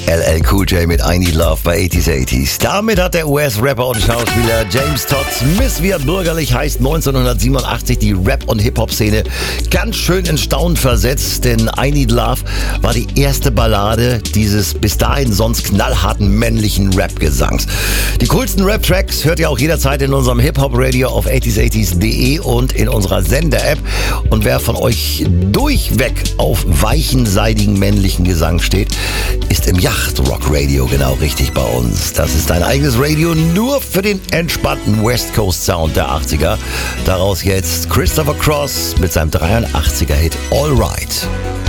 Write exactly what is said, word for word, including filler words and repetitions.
L L Cool J mit I Need Love bei achtziger achtziger. Damit hat der U S-Rapper und Schauspieler James Todd Smith, wie er bürgerlich heißt, neunzehnhundertsiebenundachtzig die Rap- und Hip-Hop-Szene ganz schön in Staunen versetzt, denn I Need Love war die erste Ballade dieses bis dahin sonst knallharten männlichen Rap-Gesangs. Die coolsten Rap-Tracks hört ihr auch jederzeit in unserem Hip-Hop-Radio auf achtziger achtziger punkt de und in unserer Sender-App. Und wer von euch durchweg auf weichen, seidigen männlichen Gesang steht, ist im Yacht-Rock-Radio genau richtig bei uns. Das ist ein eigenes Radio nur für den entspannten West Coast Sound der achtziger. Daraus jetzt Christopher Cross mit seinem dreiundachtziger Hit All Right.